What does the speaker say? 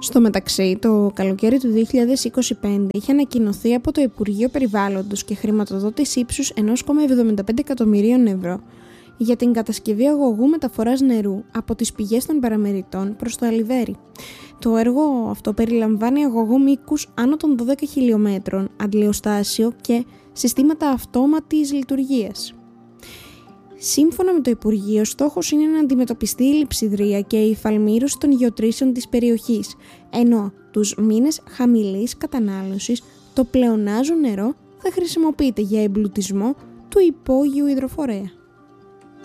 Στο μεταξύ, το καλοκαίρι του 2025 είχε ανακοινωθεί από το Υπουργείο Περιβάλλοντος και χρηματοδότηση ύψους 1,75 εκατομμυρίων ευρώ για την κατασκευή αγωγού μεταφοράς νερού από τις πηγές των παραμεριτών προς το Αλιβέρι. Το έργο αυτό περιλαμβάνει αγωγό μήκους άνω των 12 χιλιόμετρων, αντλιοστάσιο και συστήματα αυτόματης λειτουργίας. Σύμφωνα με το Υπουργείο, στόχος είναι να αντιμετωπιστεί η λειψιδρία και η υφαλμήρωση των γεωτρήσεων της περιοχής, ενώ τους μήνες χαμηλής κατανάλωσης το πλεονάζον νερό θα χρησιμοποιείται για εμπλουτισμό του υπόγειου υδροφορέα.